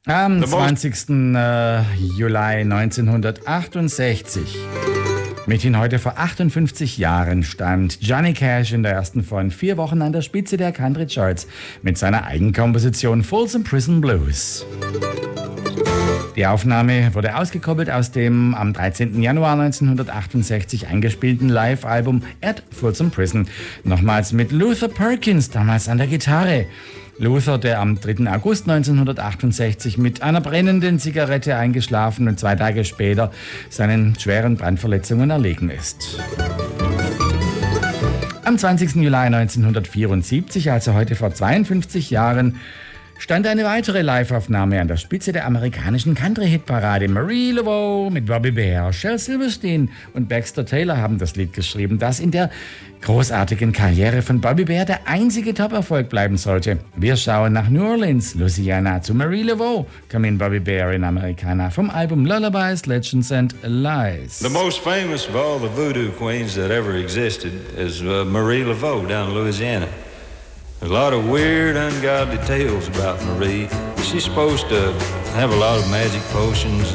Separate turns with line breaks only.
Am 20. Juli 1968. Mithin heute vor 58 Jahren stand Johnny Cash in der ersten von 4 Wochen an der Spitze der Country Charts mit seiner Eigenkomposition Folsom Prison Blues. Die Aufnahme wurde ausgekoppelt aus dem am 13. Januar 1968 eingespielten Live-Album at Folsom Prison. Nochmals mit Luther Perkins, damals an der Gitarre. Luther, der am 3. August 1968 mit einer brennenden Zigarette eingeschlafen und 2 Tage später seinen schweren Brandverletzungen erlegen ist. Am 20. Juli 1974, also heute vor 52 Jahren, stand eine weitere Live-Aufnahme an der Spitze der amerikanischen Country-Hit-Parade. Marie Laveau mit Bobby Bare, Shel Silverstein und Baxter Taylor haben das Lied geschrieben, das in der großartigen Karriere von Bobby Bare der einzige Top-Erfolg bleiben sollte. Wir schauen nach New Orleans, Louisiana, zu Marie Laveau, Come in Bobby Bare in Americana, vom Album Lullabies, Legends and Lies.
The most famous of all the voodoo queens that ever existed is Marie Laveau down in Louisiana. There's a lot of weird, ungodly tales about Marie. She's supposed to have a lot of magic potions